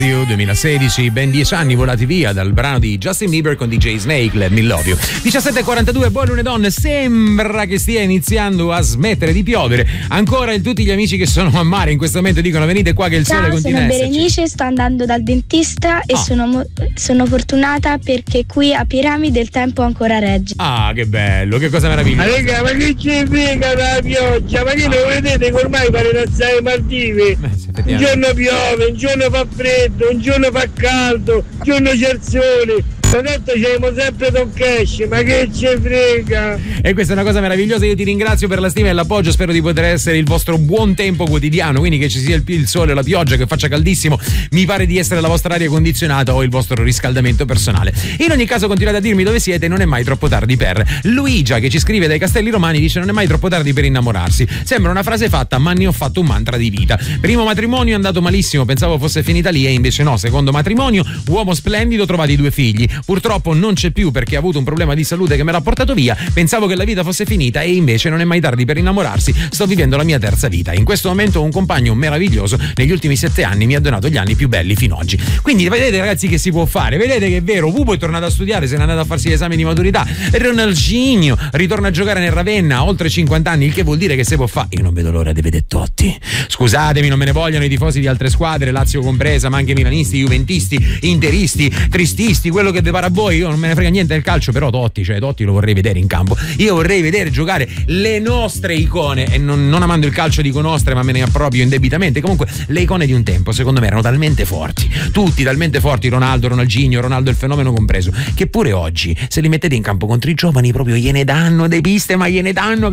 2016, ben 10 anni volati via dal brano di Justin Bieber con DJ Snake, Let Me Love You. 17:42, buon lunedì. Sembra che stia iniziando a smettere di piovere. Ancora tutti gli amici che sono a mare in questo momento dicono venite qua che il sole continua a esserci. Sono Berenice, sto andando dal dentista e sono fortunata perché qui a Piramide il tempo ancora regge. Ah, che bello, che cosa meravigliosa. Ma raga, ma che ci frega la pioggia? Ma che lo vedete che ormai pare da stare ai Maldive? Un giorno piove, un giorno fa freddo, un giorno fa caldo, un giorno c'è il sole. Tanto c'è sempre Don Cash, ma che ci frega? E questa è una cosa meravigliosa, io ti ringrazio per la stima e l'appoggio, spero di poter essere il vostro buon tempo quotidiano, quindi che ci sia il sole, la pioggia, che faccia caldissimo, mi pare di essere la vostra aria condizionata o il vostro riscaldamento personale. In ogni caso continuate a dirmi dove siete, non è mai troppo tardi per. Luigia, che ci scrive dai Castelli Romani, dice non è mai troppo tardi per innamorarsi. Sembra una frase fatta, ma ne ho fatto un mantra di vita. Primo matrimonio è andato malissimo, pensavo fosse finita lì e invece no. Secondo matrimonio, uomo splendido, trovati 2 figli. Purtroppo non c'è più perché ha avuto un problema di salute che me l'ha portato via. Pensavo che la vita fosse finita e invece non è mai tardi per innamorarsi. Sto vivendo la mia terza vita. In questo momento ho un compagno meraviglioso. Negli ultimi 7 anni mi ha donato gli anni più belli fino ad oggi. Quindi vedete ragazzi che si può fare. Vedete che è vero. Pupo è tornato a studiare, se n'è andato a farsi gli esami di maturità. Ronaldinho ritorna a giocare nel Ravenna a oltre 50 anni, il che vuol dire che si può fare. Io non vedo l'ora di vedere Totti. Scusatemi, non me ne vogliono i tifosi di altre squadre, Lazio compresa, ma anche milanisti, juventisti, interisti, trististi, quello che vi pare a voi. Io non me ne frega niente del calcio, però Totti lo vorrei vedere in campo. Io vorrei vedere giocare le nostre icone, e non amando il calcio dico nostre, ma me ne approprio indebitamente. Comunque le icone di un tempo secondo me erano talmente forti, tutti talmente forti, Ronaldo, Ronaldinho, Ronaldo il fenomeno compreso, che pure oggi se li mettete in campo contro i giovani proprio gliene danno dei piste, ma gliene danno.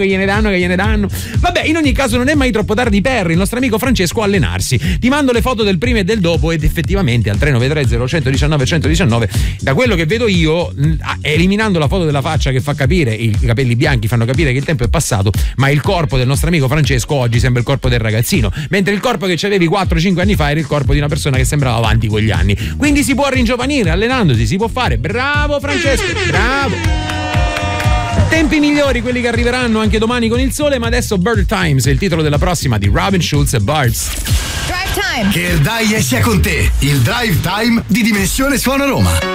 Vabbè, in ogni caso non è mai troppo tardi per il nostro amico Francesco allenarsi. Ti mando le foto del prima e del dopo ed effettivamente al 393 0119 119, da quello che vedo io, eliminando la foto della faccia che fa capire, i capelli bianchi fanno capire che il tempo è passato, ma il corpo del nostro amico Francesco oggi sembra il corpo del ragazzino, mentre il corpo che c'avevi 4-5 anni fa era il corpo di una persona che sembrava avanti con gli anni. Quindi si può ringiovanire allenandosi, si può fare. Bravo Francesco, bravo. Tempi migliori quelli che arriveranno anche domani con il sole, ma adesso Bird Times è il titolo della prossima di Robin Schulz e Bards. Drive Time. Che il dai sia con te, il Drive Time di Dimensione Suono Roma.